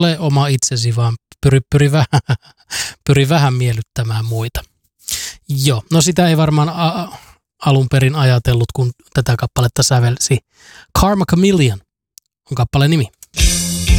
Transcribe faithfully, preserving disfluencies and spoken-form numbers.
ole oma itsesi, vaan pyri, pyri, vähän, pyri vähän miellyttämään muita. Joo, no sitä ei varmaan a- alun perin ajatellut, kun tätä kappaletta sävelsi. Karma Chameleon on kappaleen nimi.